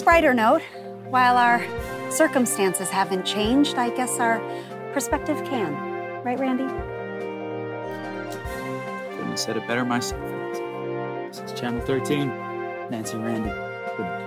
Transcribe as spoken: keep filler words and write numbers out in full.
brighter note, while our circumstances haven't changed, I guess our perspective can. Right, Randy? Couldn't have said it better myself. This is Channel thirteen. Nancy and Randy. Good night.